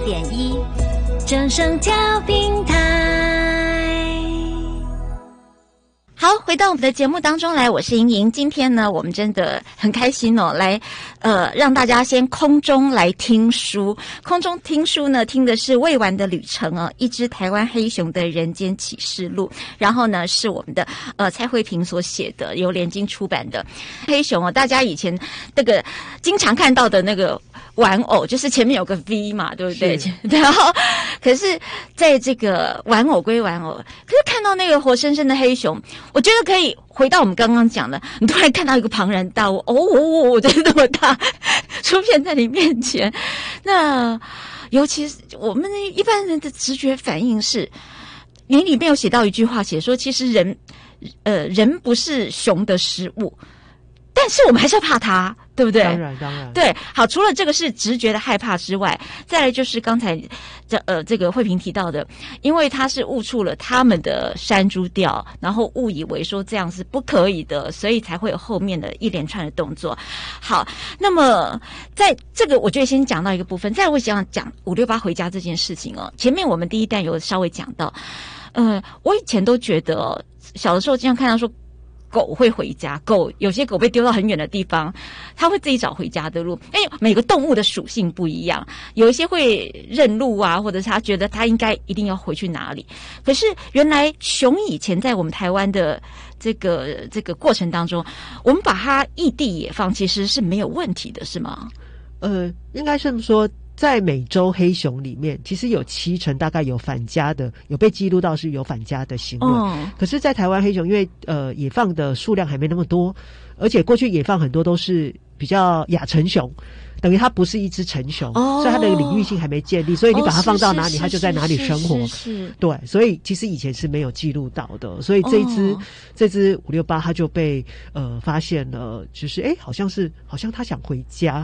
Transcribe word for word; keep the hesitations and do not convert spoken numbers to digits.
点一，正声调频台。好，回到我们的节目当中来，我是莹莹。今天呢，我们真的很开心哦，来呃让大家先空中来听书。空中听书呢，听的是未完的旅程哦，一只台湾黑熊的人间启示录。然后呢，是我们的呃蔡慧萍所写的，由联经出版的黑熊哦。大家以前那个经常看到的那个玩偶，就是前面有个 V 嘛，对不对？然后，可是在这个玩偶归玩偶，可是看到那个活生生的黑熊。我觉得可以回到我们刚刚讲的，你突然看到一个庞然大物，哦，我真的那么大出现在你面前，那尤其是我们一般人的直觉反应是，你里面有写到一句话，写说其实人，呃，人不是熊的食物，但是我们还是要怕它，对不对？ 当然，当然。 对，好，除了这个是直觉的害怕之外，再来就是刚才这呃这个慧萍提到的，因为他是误触了他们的山猪调，然后误以为说这样是不可以的，所以才会有后面的一连串的动作。好，那么在这个我觉得先讲到一个部分，再来我想讲五六八回家这件事情哦。前面我们第一弹有稍微讲到，呃，我以前都觉得、哦、小的时候经常看到说。狗会回家，狗有些狗被丢到很远的地方，它会自己找回家的路。因为每个动物的属性不一样，有一些会认路啊，或者是它觉得它应该一定要回去哪里。可是原来熊以前在我们台湾的这个这个过程当中，我们把它异地野放其实是没有问题的，是吗？ 呃，应该是说。在美洲黑熊里面，其实有七成大概有返家的，有被记录到是有返家的行为。哦、可是，在台湾黑熊，因为呃野放的数量还没那么多，而且过去野放很多都是比较亚成熊，等于它不是一只成熊，哦、所以它的领域性还没建立，所以你把它放到哪里，哦、它就在哪里生活。 是是是是对，所以其实以前是没有记录到的，所以这一只、哦、这只五六八它就被呃发现了，就是哎，好像是好像它想回家。